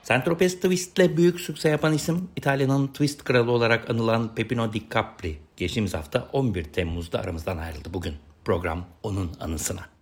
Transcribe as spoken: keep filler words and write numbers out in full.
Saint-Tropez Twist'le büyük sükse yapan isim İtalya'nın twist kralı olarak anılan Peppino Di Capri. Geçtiğimiz hafta on bir Temmuz'da aramızdan ayrıldı bugün. Program onun anısına.